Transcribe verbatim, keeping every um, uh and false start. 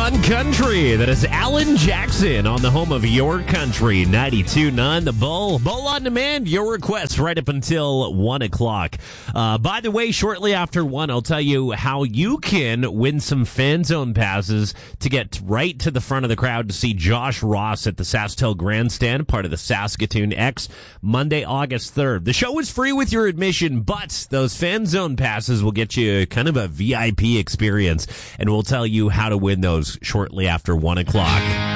Yukon Country. That is Alan Jackson on the home of Your Country, ninety-two point nine The Bull. Bull on Demand, your requests right up until one o'clock. Uh, by the way, shortly after one, I'll tell you how you can win some fan zone passes to get right to the front of the crowd to see Josh Ross at the SaskTel Grandstand, part of the Saskatoon X, Monday, August third. The show is free with your admission, but those fan zone passes will get you kind of a V I P experience, and we'll tell you how to win those shortly after one o'clock.